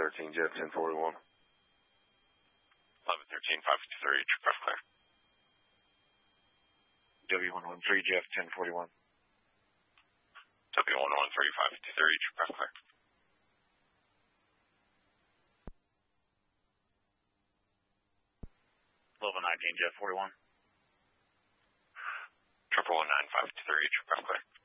1113, Jeff 1041. 1113, 553, trip clear. W113, Jeff 1041. W113, 553, trip clear. Level 19, Jeff 41. 119, 553, trip clear.